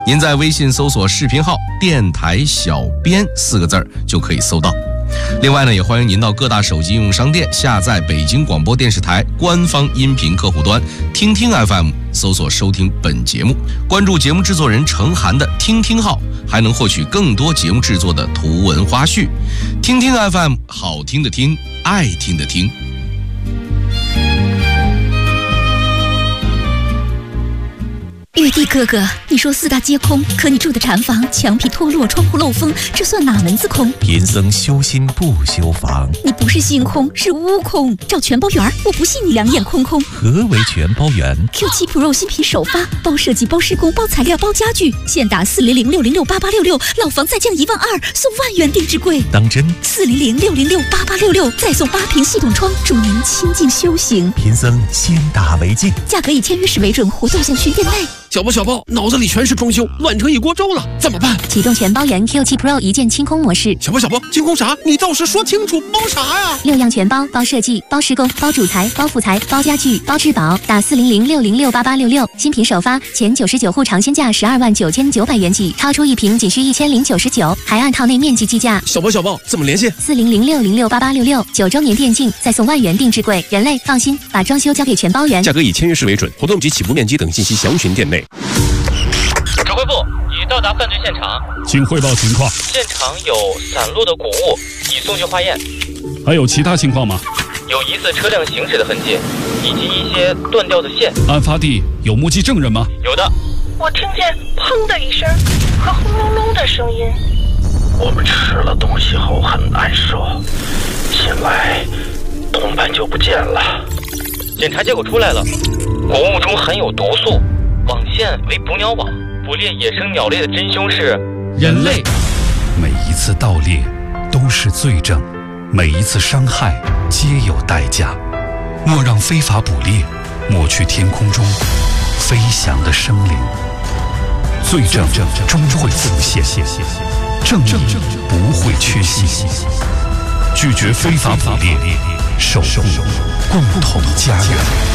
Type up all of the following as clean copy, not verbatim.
您在微信搜索视频号电台小编4个字就可以搜到。另外呢，也欢迎您到各大手机应用商店下载北京广播电视台官方音频客户端听听 FM， 搜索收听本节目，关注节目制作人程涵的听听号，还能获取更多节目制作的图文花絮。听听 FM， 好听的听，爱听的听。 玉帝哥哥，你说4大皆空，可你住的禅房墙皮脱落，窗户漏风，这算哪门子空？ 贫僧修心不修房。 你不是心空，是悟空。找全包圆，我不信你两眼空空。 何为全包圆 ？Q7 Pro 新品首发，包设计、包施工、包材料、包家具，现打400-606-8866，老房再降12000，送万元定制柜。 当真 ？400-606-8866，再送8瓶系统窗，助您清静修行。 贫僧先打为敬， 价格以签约时为准，活动限需店内。 小包，脑子里全是装修，乱成一锅粥了，怎么办？ 启动全包圆 Q7 Pro 一键清空模式。 小包，清空啥？你倒是说清楚，包啥呀 ？6样全包，包设计、包施工、包主材、包副材、包家具、包质保，打400-606-8866，新品首发，前99户尝鲜价129900元起，超出1瓶仅需1099，还按套内面积计价。 小包，怎么联系 ？400-606-8866，9周年电竞，再送万元定制柜。人类放心，把装修交给全包圆。 价格以签约时为准，活动及起步面积等信息详询店内。 指挥部已到达犯罪现场， 请汇报情况。 现场有散落的谷物，已送去化验。 还有其他情况吗？ 有疑似车辆行驶的痕迹，以及一些断掉的线。 案发地有目击证人吗？ 有的。 我听见砰的一声和轰隆隆的声音。 我们吃了东西后很难受，醒来同伴就不见了。 检查结果出来了，谷物中含有毒素，网线为捕鸟网，捕猎野生鸟类的真凶是人类。 每一次盗猎都是罪证，每一次伤害皆有代价。莫让非法捕猎抹去天空中飞翔的生灵。罪证终会浮现，正义不会缺席。拒绝非法捕猎，守护共同家园。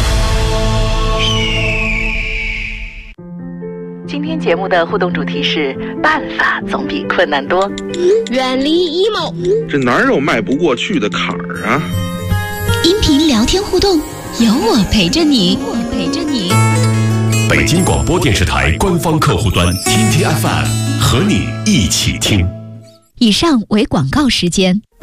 今天节目的互动主题是办法总比困难多， 远离 emo。 这哪有迈不过去的坎儿啊？ 音频聊天互动，有我陪着你。 北京广播电视台官方客户端 TTFM 和你一起听。 以上为广告时间。